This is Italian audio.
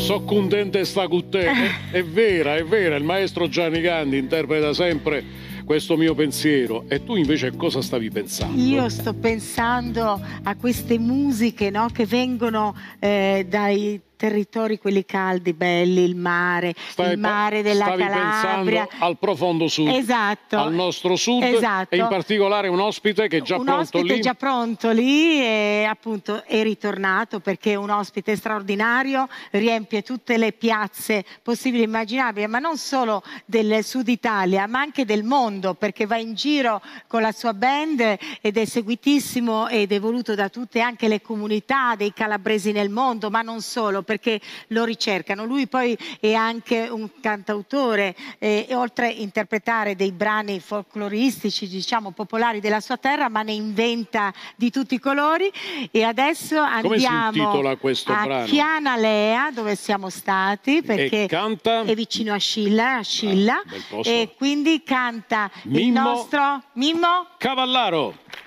So contente sta con te. È vera, il maestro Gianni Gandhi interpreta sempre questo mio pensiero. E tu invece cosa stavi pensando? Io sto pensando a queste musiche, no, che vengono dai territori quelli caldi, belli, il mare della stavi Calabria. Pensando al profondo sud, Esatto, al nostro sud, esatto. e in particolare un ospite che è già pronto lì. Già pronto lì e appunto è ritornato perché è un ospite straordinario, riempie tutte le piazze possibili e immaginabili, ma non solo del sud Italia, ma anche del mondo, perché va in giro con la sua band ed è seguitissimo ed è voluto da tutte anche le comunità dei calabresi nel mondo, ma non solo, perché lo ricercano. Lui poi è anche un cantautore e oltre a interpretare dei brani folcloristici, diciamo popolari della sua terra, ma ne inventa di tutti i colori. E adesso andiamo a Chiana Lea, dove siamo stati, perché è vicino a Scilla, e quindi canta il nostro Mimmo Cavallaro.